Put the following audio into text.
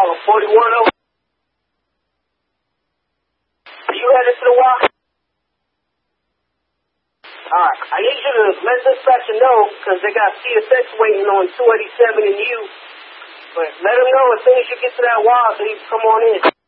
call him, 41 over. Are you headed to the Y? Alright, I need you to let dispatcher know, because they got CSX waiting on 287 and you. But let them know as soon as you get to that Y, so you can come on in.